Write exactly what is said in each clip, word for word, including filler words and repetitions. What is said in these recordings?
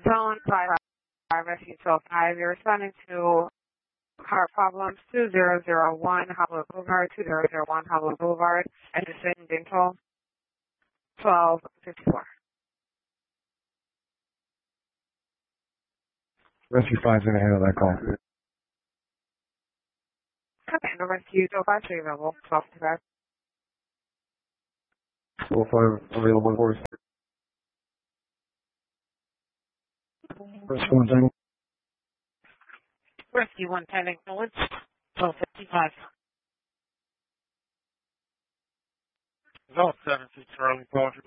Zone five, Rescue twelve five. You're responding to car problems two zero zero one Hollywood Boulevard, two zero zero one Hollywood Boulevard, Edison Dental, twelve fifty-four. Rescue five's going to handle that call. Okay, no Rescue twelve five, so you're available, twelve fifty-five. twelve five available for us. Rescue one ten. Rescue one ten, acknowledged, twelve fifty-five. Zone seven six Charlie Poetry.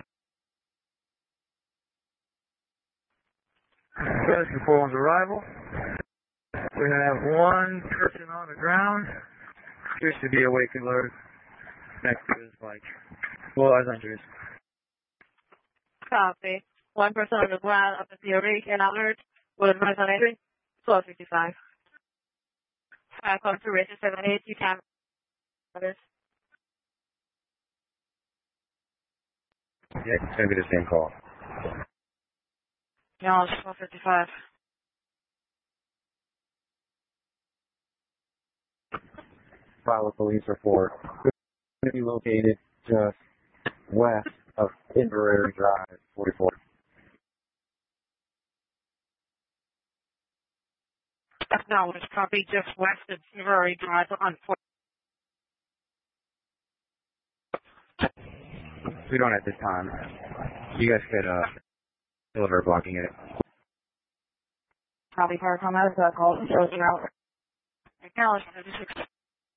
Rescue four one's arrival. We have one person on the ground. Appears to be awake alert next to his bike. Well, as injuries. Copy. One person on the ground up at the awake and alert. Will advise on entry, twelve fifty-five. Five call to Richard seven eight, you can. Yeah, it's going to be the same call. No, it's twelve fifty-five. File a police report. Going to be located just west of Inverary Drive, forty-four. Acknowledged, copy, just west of Inverary Drive on four. We don't at this time. You guys could, uh, deliver blocking it. Probably fire come out of that call. Acknowledged, fifty-six.